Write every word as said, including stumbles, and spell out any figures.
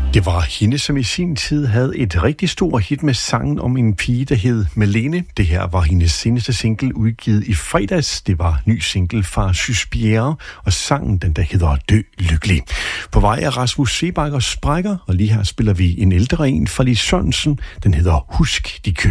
Det var hende, som i sin tid havde et rigtig stort hit med sangen om en pige, der hed Malene. Det her var hendes seneste single udgivet i fredags. Det var ny single fra Suspirer, og sangen, den der hedder Dø Lykkelig. På vej er Rasmus Seebach og Sprækker, og lige her spiller vi en ældre en fra Lis Sørensen. Den hedder Husk de kys.